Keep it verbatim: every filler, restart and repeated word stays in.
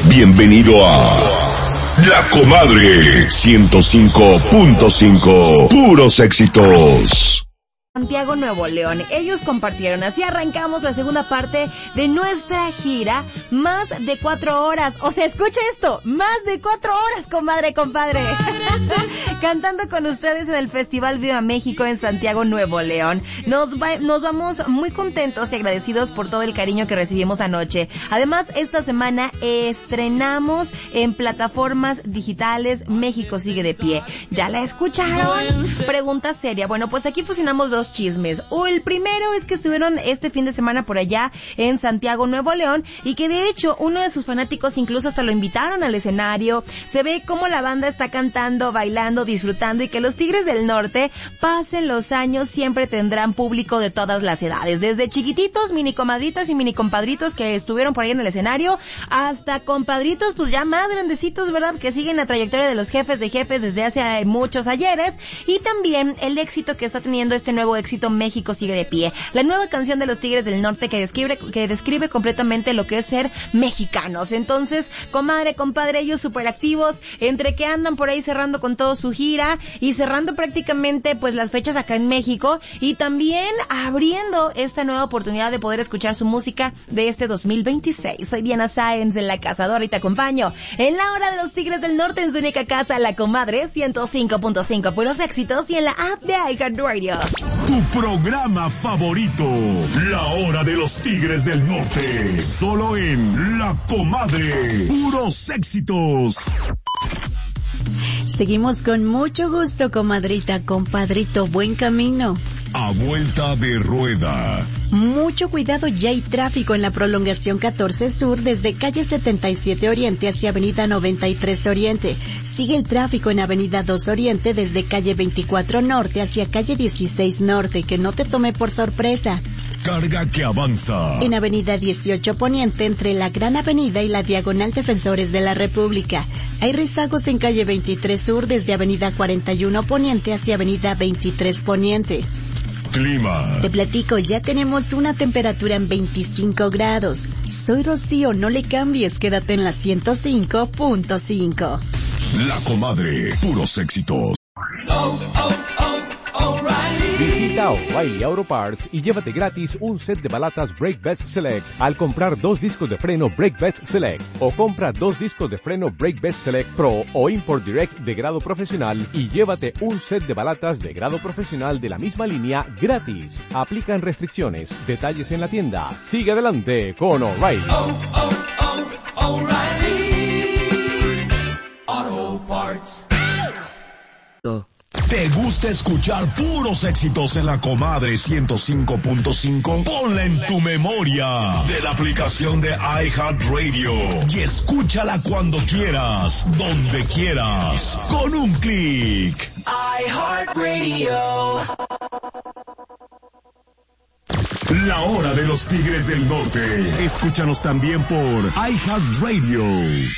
Bienvenido a La Comadre ciento cinco punto cinco. Puros éxitos. Santiago, Nuevo León. Ellos compartieron. Así arrancamos la segunda parte de nuestra gira. Más de cuatro horas. O sea, escucha esto. Más de cuatro horas, comadre, compadre. Cantando con ustedes en el Festival Viva México en Santiago, Nuevo León. Nos, va, nos vamos muy contentos y agradecidos por todo el cariño que recibimos anoche. Además, esta semana estrenamos en plataformas digitales México Sigue de Pie. ¿Ya la escucharon? Pregunta seria. Bueno, pues aquí fusionamos dos chismes. O el primero es que estuvieron este fin de semana por allá en Santiago, Nuevo León, y que de hecho uno de sus fanáticos incluso hasta lo invitaron al escenario. Se ve cómo la banda está cantando, bailando, disfrutando, y que los Tigres del Norte, pasen los años, siempre tendrán público de todas las edades, desde chiquititos, mini comadritas y mini compadritos que estuvieron por ahí en el escenario, hasta compadritos pues ya más grandecitos, ¿verdad?, que siguen la trayectoria de los jefes de jefes desde hace muchos ayeres. Y también el éxito que está teniendo este nuevo éxito México Sigue de Pie, la nueva canción de los Tigres del Norte que describe, que describe completamente lo que es ser mexicanos. Entonces, comadre, compadre, ellos súper activos, entre que andan por ahí cerrando con todo su gira y cerrando prácticamente pues las fechas acá en México, y también abriendo esta nueva oportunidad de poder escuchar su música de este dos mil veintiséis. Soy Diana Sáenz en La Cazadora y te acompaño en la hora de los Tigres del Norte en su única casa, La Comadre ciento cinco punto cinco, puros éxitos, y en la app de iHeartRadio. Tu programa favorito, La Hora de los Tigres del Norte, solo en La Comadre, puros éxitos. Seguimos con mucho gusto, comadrita, compadrito, buen camino. A vuelta de rueda. Mucho cuidado, ya hay tráfico en la prolongación catorce Sur desde calle setenta y siete Oriente hacia avenida noventa y tres Oriente. Sigue el tráfico en avenida dos Oriente desde calle veinticuatro Norte hacia calle dieciséis Norte, que no te tome por sorpresa. Carga que avanza. En avenida dieciocho Poniente entre la Gran Avenida y la Diagonal Defensores de la República. Hay rezagos en calle veintitrés Sur desde avenida cuarenta y uno Poniente hacia avenida veintitrés Poniente. Clima. Te platico, ya tenemos una temperatura en veinticinco grados. Soy Rocío, no le cambies, quédate en la ciento cinco punto cinco. La Comadre, puros éxitos. Oh, oh, oh, O'Reilly. Visita O'Reilly Auto Parts y llévate gratis un set de balatas Brake Best Select al comprar dos discos de freno Brake Best Select, o compra dos discos de freno Brake Best Select Pro o Import Direct de grado profesional y llévate un set de balatas de grado profesional de la misma línea gratis. Aplican restricciones. Detalles en la tienda. Sigue adelante con O'Reilly. Oh, oh, oh, O'Reilly Auto Parts. ¿Te gusta escuchar puros éxitos en La Comadre ciento cinco punto cinco? Ponla en tu memoria de la aplicación de iHeartRadio y escúchala cuando quieras, donde quieras, con un clic. iHeartRadio. La Hora de los Tigres del Norte. Escúchanos también por iHeartRadio.